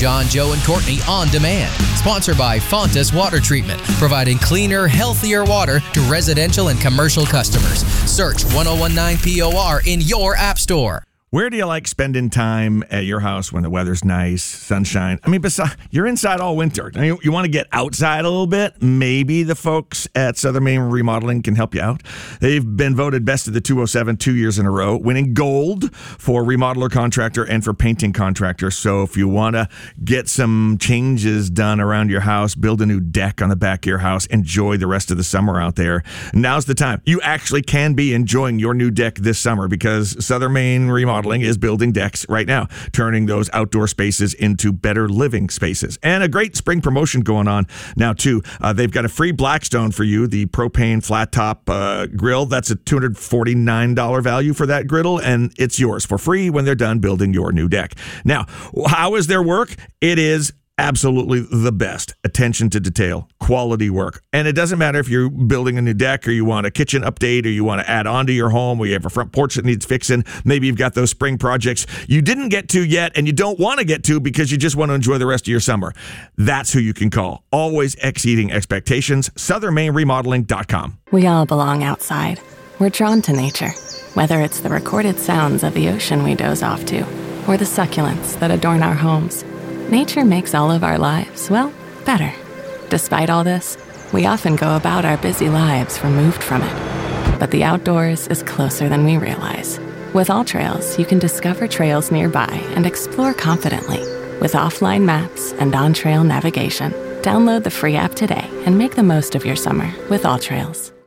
John, Joe, and Courtney on demand. Sponsored by Fontas Water Treatment, providing cleaner, healthier water to residential and commercial customers. Search 1019 POR in your app store. Where do you like spending time at your house when the weather's nice, sunshine? I mean, besides, you're inside all winter. You want to get outside a little bit? Maybe the folks at Southern Maine Remodeling can help you out. They've been voted Best of the 207 2 years in a row, winning gold for remodeler contractor and for painting contractor. So if you want to get some changes done around your house, build a new deck on the back of your house, enjoy the rest of the summer out there, now's the time. You actually can be enjoying your new deck this summer because Southern Maine Remodeling is building decks right now, turning those outdoor spaces into better living spaces. And a great spring promotion going on now, too. They've got a free Blackstone for you, the propane flat top grill. That's a $249 value for that griddle, and it's yours for free when they're done building your new deck. Now, how is their work? It is absolutely the best. Attention to detail, quality work. And it doesn't matter if you're building a new deck or you want a kitchen update or you want to add on to your home or you have a front porch that needs fixing. Maybe you've got those spring projects you didn't get to yet and you don't want to get to because you just want to enjoy the rest of your summer. That's who you can call. Always exceeding expectations. SouthernMaineRemodeling.com. We all belong outside. We're drawn to nature, whether it's the recorded sounds of the ocean we doze off to or the succulents that adorn our homes. Nature makes all of our lives, well, better. Despite all this, we often go about our busy lives removed from it. But the outdoors is closer than we realize. With AllTrails, you can discover trails nearby and explore confidently. With offline maps and on-trail navigation, download the free app today and make the most of your summer with AllTrails.